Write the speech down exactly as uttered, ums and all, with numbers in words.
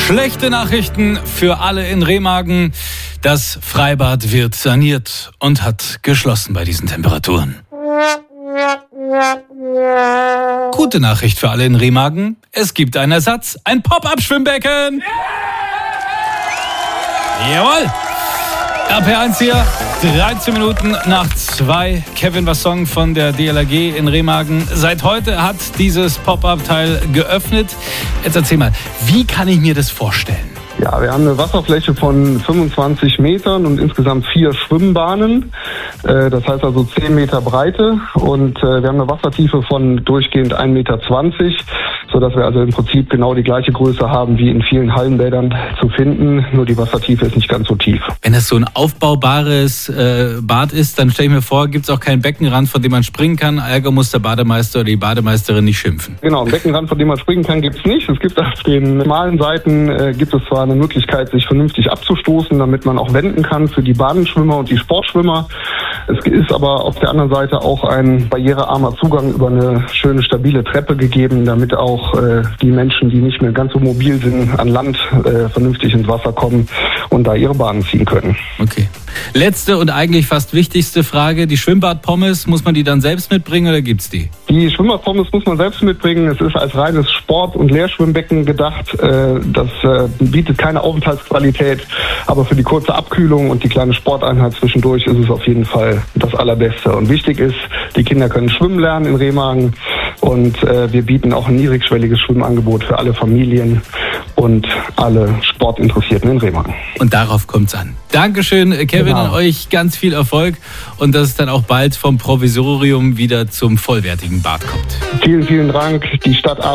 Schlechte Nachrichten für alle in Remagen. Das Freibad wird saniert und hat geschlossen bei diesen Temperaturen. Gute Nachricht für alle in Remagen. Es gibt einen Ersatz. Ein Pop-up-Schwimmbecken. Jawohl. R P eins hier, dreizehn Minuten nach zwei. Kevin Wasson von der D L R G in Remagen. Seit heute hat dieses Pop-up-Teil geöffnet. Jetzt erzähl mal, wie kann ich mir das vorstellen? Ja, wir haben eine Wasserfläche von fünfundzwanzig Metern und insgesamt vier Schwimmbahnen. Das heißt also zehn Meter Breite und wir haben eine Wassertiefe von durchgehend ein Meter zwanzig, sodass wir also im Prinzip genau die gleiche Größe haben wie in vielen Hallenbädern zu finden. Nur die Wassertiefe ist nicht ganz so tief. Wenn das so ein aufbaubares äh, Bad ist, dann stelle ich mir vor, gibt es auch keinen Beckenrand, von dem man springen kann. Ärger muss der Bademeister oder die Bademeisterin nicht schimpfen. Genau, einen Beckenrand, von dem man springen kann, gibt es nicht. Es gibt auf den schmalen Seiten äh, gibt es zwar eine Möglichkeit, sich vernünftig abzustoßen, damit man auch wenden kann für die Badenschwimmer und die Sportschwimmer. Es ist aber auf der anderen Seite auch ein barrierearmer Zugang über eine schöne, stabile Treppe gegeben, damit auch äh, die Menschen, die nicht mehr ganz so mobil sind, an Land äh, vernünftig ins Wasser kommen und da ihre Bahnen ziehen können. Okay. Letzte und eigentlich fast wichtigste Frage. Die Schwimmbadpommes, muss man die dann selbst mitbringen oder gibt's die? Die Schwimmbadpommes muss man selbst mitbringen. Es ist als reines Sport- und Leerschwimmbecken gedacht. Äh, das äh, bietet keine Aufenthaltsqualität, aber für die kurze Abkühlung und die kleine Sporteinheit zwischendurch ist es auf jeden Fall das Allerbeste. Und wichtig ist, die Kinder können schwimmen lernen in Remagen und äh, wir bieten auch ein niedrigschwelliges Schwimmangebot für alle Familien und alle Sportinteressierten in Remagen. Und darauf kommt's an. Dankeschön, Kevin, genau. An euch ganz viel Erfolg und dass es dann auch bald vom Provisorium wieder zum vollwertigen Bad kommt. Vielen, vielen Dank. Die Stadt